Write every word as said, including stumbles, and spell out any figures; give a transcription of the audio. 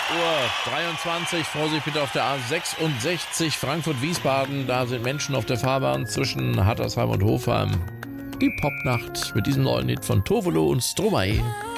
Uhr dreiundzwanzig. Vorsicht bitte auf der A sechsundsechzig Frankfurt-Wiesbaden. Da sind Menschen auf der Fahrbahn zwischen Hattersheim und Hofheim. Die Popnacht mit diesem neuen Lied von Tovolo und Stromae.